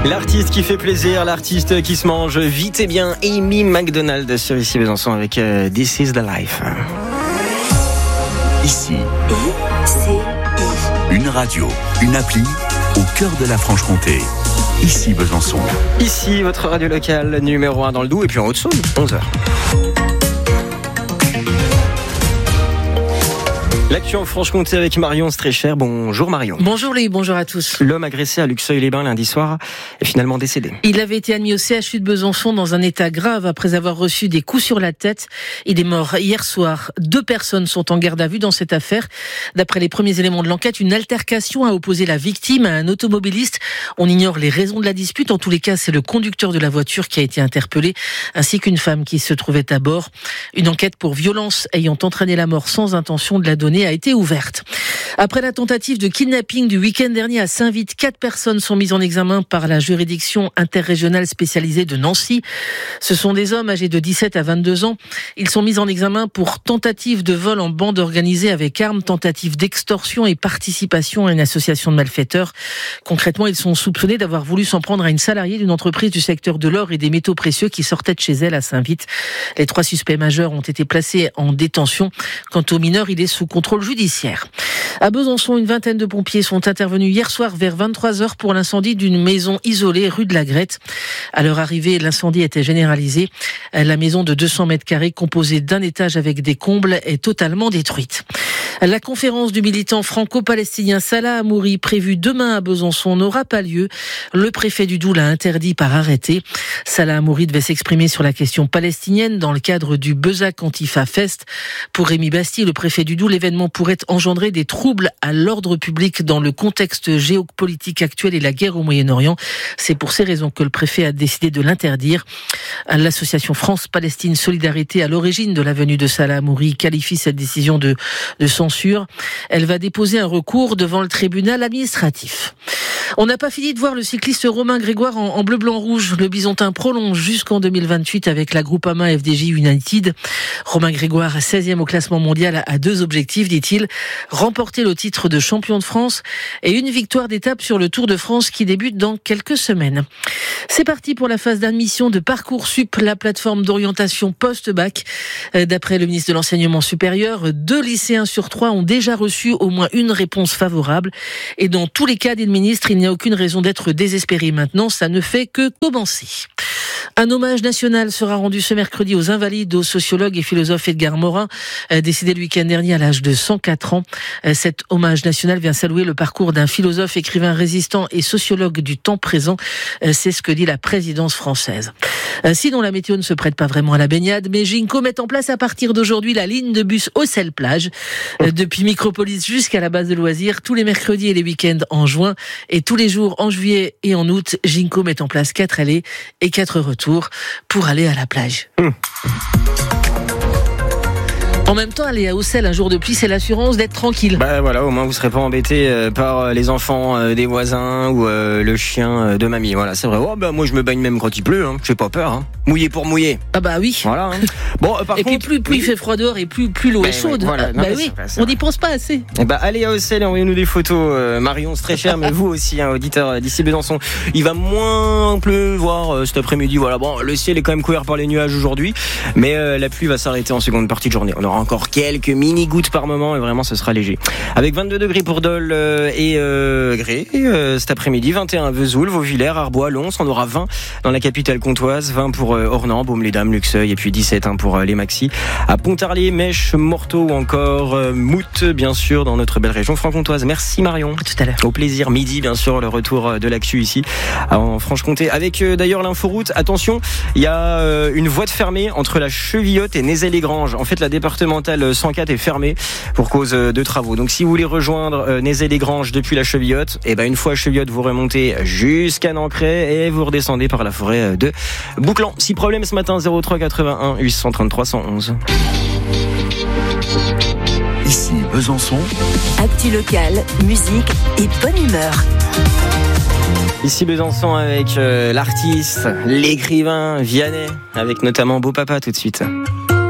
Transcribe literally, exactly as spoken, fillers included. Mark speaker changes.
Speaker 1: L'artiste qui fait plaisir, l'artiste qui se mange vite et bien, Amy Macdonald sur Ici Besançon avec euh, This is the Life.
Speaker 2: Ici, une radio, une appli au cœur de la Franche-Comté. Ici Besançon.
Speaker 1: Ici, votre radio locale numéro un dans le Doubs et puis en Haute-Saône, onze heures. L'actu en Franche-Comté avec Marion Strécher. Bonjour Marion.
Speaker 3: Bonjour Louis, bonjour à tous.
Speaker 1: L'homme agressé à Luxeuil-les-Bains lundi soir est finalement décédé.
Speaker 3: Il avait été admis au C H U de Besançon dans un état grave après avoir reçu des coups sur la tête. Il est mort hier soir. Deux personnes sont en garde à vue dans cette affaire. D'après les premiers éléments de l'enquête, une altercation a opposé la victime à un automobiliste. On ignore les raisons de la dispute. En tous les cas, c'est le conducteur de la voiture qui a été interpellé, ainsi qu'une femme qui se trouvait à bord. Une enquête pour violence ayant entraîné la mort sans intention de la donner a été ouverte. Après la tentative de kidnapping du week-end dernier à Saint-Vite, quatre personnes sont mises en examen par la juridiction interrégionale spécialisée de Nancy. Ce sont des hommes âgés de dix-sept à vingt-deux ans. Ils sont mis en examen pour tentative de vol en bande organisée avec armes, tentative d'extorsion et participation à une association de malfaiteurs. Concrètement, ils sont soupçonnés d'avoir voulu s'en prendre à une salariée d'une entreprise du secteur de l'or et des métaux précieux qui sortait de chez elle à Saint-Vite. Les trois suspects majeurs ont été placés en détention. Quant au mineur, il est sous contrôle judiciaire. À Besançon, une vingtaine de pompiers sont intervenus hier soir vers vingt-trois heures pour l'incendie d'une maison isolée rue de la Grette. À leur arrivée, l'incendie était généralisé. La maison de deux cents mètres carrés, composée d'un étage avec des combles, est totalement détruite. La conférence du militant franco-palestinien Salah Hamouri, prévue demain à Besançon, n'aura pas lieu. Le préfet du Doubs l'a interdit par arrêté. Salah Hamouri devait s'exprimer sur la question palestinienne dans le cadre du Bezac Antifa Fest. Pour Rémi Basti, le préfet du Doubs, l'événement pourrait engendrer des troubles à l'ordre public dans le contexte géopolitique actuel et la guerre au Moyen-Orient. C'est pour ces raisons que le préfet a décidé de l'interdire. L'association France-Palestine Solidarité, à l'origine de la venue de Salah Hamouri, qualifie cette décision de, de censure. Elle va déposer un recours devant le tribunal administratif. On n'a pas fini de voir le cycliste Romain Grégoire en, en bleu-blanc-rouge. Le Bisontin prolonge jusqu'en deux mille vingt-huit avec la Groupama F D J United. Romain Grégoire, seizième au classement mondial, a deux objectifs, dit-il. Remporter le titre de champion de France et une victoire d'étape sur le Tour de France qui débute dans quelques semaines. C'est parti pour la phase d'admission de Parcoursup, la plateforme d'orientation post-bac. D'après le ministre de l'Enseignement supérieur, deux lycéens sur trois ont déjà reçu au moins une réponse favorable. Et dans tous les cas, dit le ministre, il n'y a aucune raison d'être désespéré maintenant, ça ne fait que commencer. Un hommage national sera rendu ce mercredi aux invalides, au sociologue et philosophe Edgar Morin, décédé le week-end dernier à l'âge de cent quatre ans. Cet hommage national vient saluer le parcours d'un philosophe, écrivain résistant et sociologue du temps présent. C'est ce que dit la présidence française. Sinon, la météo ne se prête pas vraiment à la baignade, mais Ginko met en place à partir d'aujourd'hui la ligne de bus Auxelles-Plage. Depuis Micropolis jusqu'à la base de loisirs, tous les mercredis et les week-ends en juin, et tous les jours en juillet et en août, Ginko met en place quatre allées et quatre retours pour aller à la plage. Mmh. En même temps, aller à Auxelles un jour de pluie, c'est l'assurance d'être tranquille.
Speaker 1: Bah voilà, au moins vous serez pas embêté euh, par les enfants euh, des voisins ou euh, le chien euh, de mamie. Voilà, c'est vrai. Oh bah moi je me baigne même quand il pleut, hein. J'ai pas peur. Hein. Mouiller pour mouiller.
Speaker 3: Ah bah oui.
Speaker 1: Voilà. Hein. Bon, euh, par
Speaker 3: et
Speaker 1: contre,
Speaker 3: puis plus, plus oui. il fait froid dehors et plus plus l'eau
Speaker 1: bah,
Speaker 3: est chaude.
Speaker 1: Oui, voilà.
Speaker 3: Ah,
Speaker 1: non,
Speaker 3: bah oui.
Speaker 1: Vrai,
Speaker 3: on n'y pense pas assez.
Speaker 1: Et bah allez à Auxelles et envoyez-nous des photos. Euh, Marion, c'est très cher, mais vous aussi, hein, auditeurs d'ici Besançon. Il va moins pleuvoir euh, cet après-midi. Voilà. Bon, le ciel est quand même couvert par les nuages aujourd'hui, mais euh, la pluie va s'arrêter en seconde partie de journée. On aura encore quelques mini gouttes par moment et vraiment ce sera léger. Avec vingt-deux degrés pour Dole euh, et euh, Gré euh, cet après-midi, vingt et un à Vesoul, Vauvillers, Arbois, Lons, on aura vingt dans la capitale comtoise, vingt pour euh, Ornans, Baume-les-Dames, Luxeuil et puis dix-sept hein, pour euh, les Maxis. À Pontarlier, Mèche, Morteau ou encore euh, Mout, bien sûr, dans notre belle région franc-comtoise. Merci Marion.
Speaker 3: À tout à l'heure.
Speaker 1: Au plaisir, midi, bien sûr, le retour de l'actu ici en Franche-Comté. Avec euh, d'ailleurs l'inforoute, attention, il y a euh, une voie de fermée entre la Chevillotte et Nézet-les-Granges. En fait, la départementale cent quatre est fermée pour cause de travaux. Donc si vous voulez rejoindre euh, Nézet-les-Granges depuis la Chevillotte, et ben une fois à Chevillotte, vous remontez jusqu'à Nancray et vous redescendez par la forêt de Bouclan. Si problème ce matin, zéro trois quatre-vingt-un huit cent trente-trois cent onze.
Speaker 2: Ici Besançon.
Speaker 4: Actu locale, musique et bonne humeur.
Speaker 1: Ici Besançon avec euh, l'artiste, l'écrivain Vianney, avec notamment Beau Papa tout de suite.